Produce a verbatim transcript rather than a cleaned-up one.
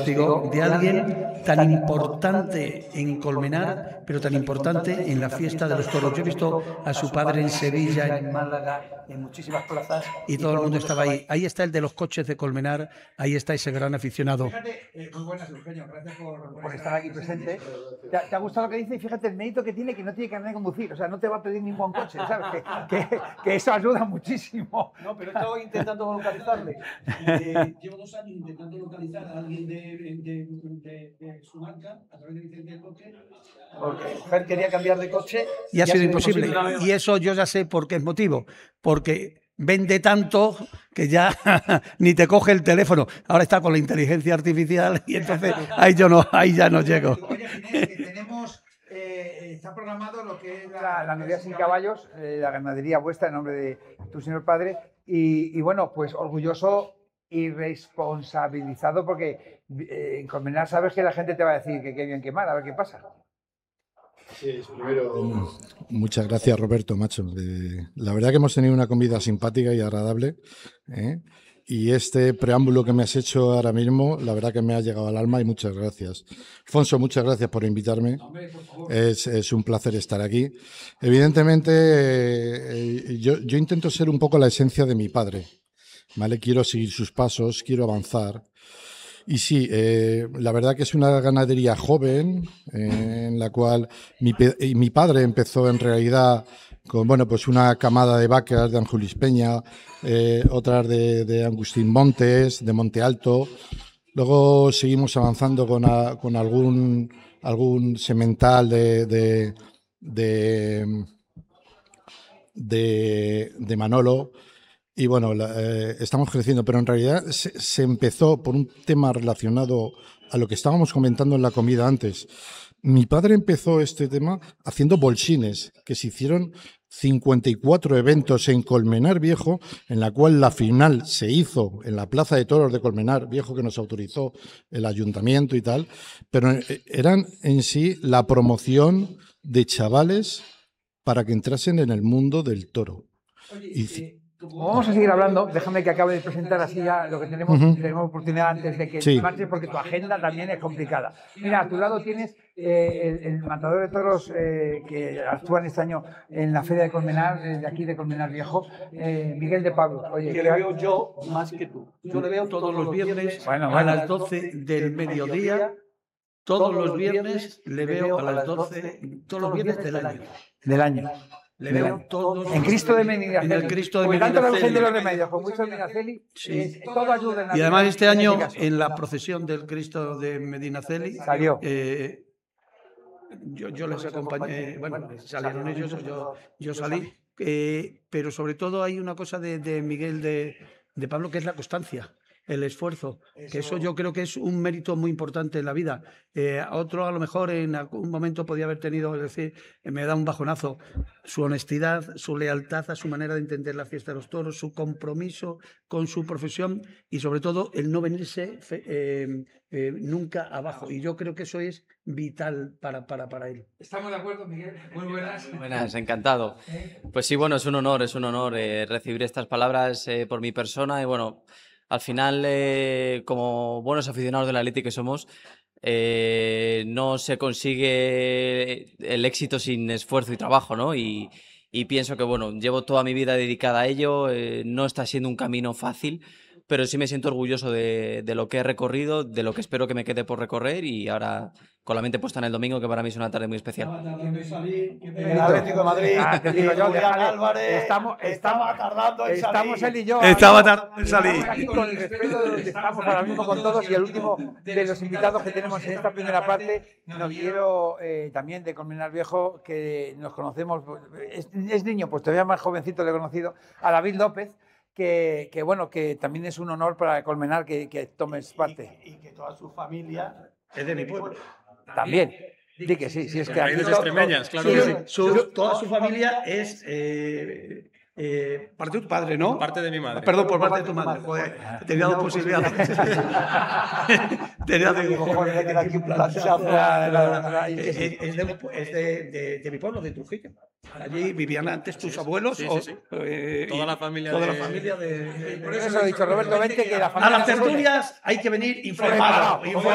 testigo de alguien tan importante en Colmenar, pero tan importante en la fiesta de los toros. Yo he visto a su padre en Sevilla, en Málaga, en muchísimas plazas, y todo el mundo estaba ahí. Ahí está el de los coches de Colmenar, ahí está ese gran aficionado. Fíjate, eh, muy buenas, Eugenio, gracias por, por estar aquí presente. ¿Te, ¿Te ha gustado lo que dice? Y fíjate el mérito que tiene, que no tiene carnet de conducir, o sea, no te va a pedir ningún coche, ¿sabes? Que, que, que eso ayuda muchísimo. No, pero estoy intentando localizarle. Eh, llevo dos años intentando localizar a alguien de, de, de, de su marca a través de licencia de coche, porque la mujer quería cambiar de coche y ha sido imposible. Y eso yo ya sé por qué es motivo, porque vende tanto que ya ni te coge el teléfono. Ahora está con la inteligencia artificial y entonces ahí yo no, ahí ya no llego. Oye, Ginés, que tenemos, eh, está programado lo que es la, la Noria sin caballos, eh, la ganadería vuestra en nombre de tu señor padre, y, y bueno, pues orgulloso y responsabilizado, porque eh, en Colmenar sabes que la gente te va a decir que qué bien, qué mal, a ver qué pasa. Sí, primero, muchas gracias, Roberto, macho. Eh, la verdad que hemos tenido una comida simpática y agradable, ¿eh? Y este preámbulo que me has hecho ahora mismo, la verdad que me ha llegado al alma y muchas gracias. Alfonso, muchas gracias por invitarme. Es, es un placer estar aquí. Evidentemente, eh, yo, yo intento ser un poco la esencia de mi padre, ¿vale? Quiero seguir sus pasos, quiero avanzar. Y sí, eh, la verdad que es una ganadería joven, eh, en la cual mi, mi padre empezó en realidad con, bueno, pues una camada de vacas de Anjulis Peña, eh, otras de, de Agustín Montes, de Monte Alto. Luego seguimos avanzando con, a, con algún, algún semental de, de, de, de, de Manolo. Y bueno, la, eh, estamos creciendo, pero en realidad se, se empezó por un tema relacionado a lo que estábamos comentando en la comida antes. Mi padre empezó este tema haciendo bolsines, que se hicieron cincuenta y cuatro eventos en Colmenar Viejo, en la cual la final se hizo en la Plaza de Toros de Colmenar Viejo, que nos autorizó el ayuntamiento y tal, pero eran en sí la promoción de chavales para que entrasen en el mundo del toro. Oye, y, eh, como vamos a seguir hablando, déjame que acabe de presentar así ya lo que tenemos, uh-huh. tenemos oportunidad antes de que sí. marches, porque tu agenda también es complicada. Mira, a tu lado tienes eh, el, el matador de toros eh, que actúa este año en la Feria de Colmenar, de aquí de Colmenar Viejo, eh, Miguel de Pablo. Oye, que le veo yo más que tú. Yo le veo todos los viernes bueno, bueno. a las doce del mediodía. Todos los viernes le veo a las doce, todos los viernes del año. Del año. Le veo todos en Cristo de Medinaceli. En el Cristo de Medinaceli. Tanto la Virgen de los Remedios como Cristo de Medinaceli, sí. eh, todo ayuda en la Y además vida, este año, en, este en la procesión del Cristo de Medinaceli, salió. Eh, yo, yo les acompañé, bueno, salieron ellos, yo, yo salí, eh, pero sobre todo hay una cosa de, de Miguel de, de Pablo, que es la constancia. El esfuerzo, que eso yo creo que es un mérito muy importante en la vida. Eh, otro a lo mejor en algún momento podía haber tenido, es decir, me da un bajonazo, su honestidad, su lealtad a su manera de entender la fiesta de los toros, su compromiso con su profesión y sobre todo el no venirse eh, eh, nunca abajo. Y yo creo que eso es vital para, para, para él. Estamos de acuerdo, Miguel. Muy buenas. Buenas, encantado. Pues sí, bueno, es un honor, es un honor eh, recibir estas palabras eh, por mi persona y bueno... Al final, eh, como buenos aficionados del Athletic que somos, eh, no se consigue el éxito sin esfuerzo y trabajo, ¿no? Y, y pienso que, bueno, llevo toda mi vida dedicada a ello, eh, no está siendo un camino fácil, pero sí me siento orgulloso de, de lo que he recorrido, de lo que espero que me quede por recorrer y ahora con la mente puesta en el domingo, que para mí es una tarde muy especial. El Atlético de Madrid, ah, te digo yo, Julián Álvarez, estamos, estaba tardando en estamos salir. Él y yo. Estaba tardando en salir. Aquí con el respeto de los que estamos ahora mismo con todos y el último de los invitados que tenemos en esta primera parte, nos quiero eh, también de Colmenar Viejo, que nos conocemos, es, es niño, pues todavía más jovencito le he conocido, a David López. Que, que bueno, que también es un honor para Colmenar que, que tomes parte. Y, y que toda su familia es de mi pueblo. También. Di que sí, sí es que raíces extremeñas, claro sí, que sí. Su, toda su familia es eh, eh, parte de tu padre, ¿no? Parte de mi madre. Perdón, por parte de tu madre. Joder, tenía dos posibilidades. Tenía de mi pueblo, de Trujillo. Allí vivían antes tus abuelos. Sí, o, sí, sí. Eh, toda la familia toda de... la familia de... Por eso he dicho, Roberto, vente que la familia... A las tertulias hay que venir informado.